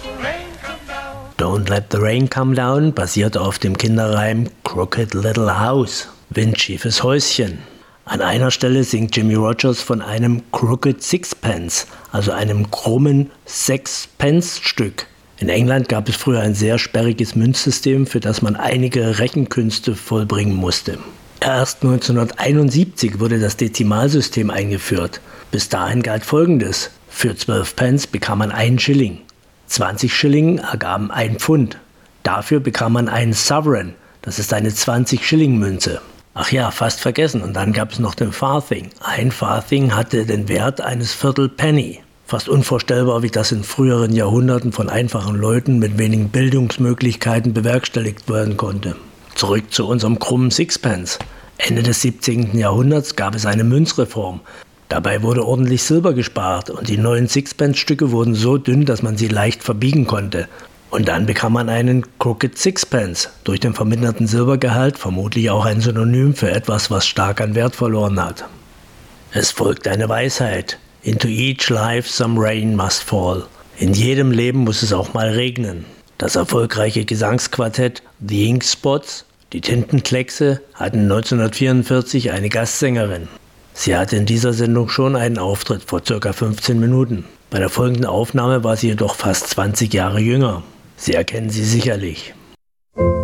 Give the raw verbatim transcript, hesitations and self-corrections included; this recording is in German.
Don't Let the Rain Come Down basiert auf dem Kinderreim Crooked Little House, windschiefes Häuschen. An einer Stelle singt Jimmie Rodgers von einem Crooked Sixpence, also einem krummen Sechs-Pence-Stück. In England gab es früher ein sehr sperriges Münzsystem, für das man einige Rechenkünste vollbringen musste. Erst neunzehnhunderteinundsiebzig wurde das Dezimalsystem eingeführt. Bis dahin galt Folgendes: Für zwölf Pence bekam man einen Schilling. zwanzig Schilling ergaben ein Pfund. Dafür bekam man einen Sovereign, das ist eine zwanzig-Schilling-Münze. Ach ja, fast vergessen. Und dann gab es noch den Farthing. Ein Farthing hatte den Wert eines Viertel Penny. Fast unvorstellbar, wie das in früheren Jahrhunderten von einfachen Leuten mit wenigen Bildungsmöglichkeiten bewerkstelligt werden konnte. Zurück zu unserem krummen Sixpence. Ende des siebzehnten Jahrhunderts gab es eine Münzreform. Dabei wurde ordentlich Silber gespart und die neuen Sixpence-Stücke wurden so dünn, dass man sie leicht verbiegen konnte. Und dann bekam man einen Crooked Sixpence, durch den verminderten Silbergehalt vermutlich auch ein Synonym für etwas, was stark an Wert verloren hat. Es folgt eine Weisheit: Into each life some rain must fall. In jedem Leben muss es auch mal regnen. Das erfolgreiche Gesangsquartett The Ink Spots, die Tintenkleckse, hatten neunzehnhundertvierundvierzig eine Gastsängerin. Sie hatte in dieser Sendung schon einen Auftritt vor ca. fünfzehn Minuten. Bei der folgenden Aufnahme war sie jedoch fast zwanzig Jahre jünger. Sie erkennen sie sicherlich.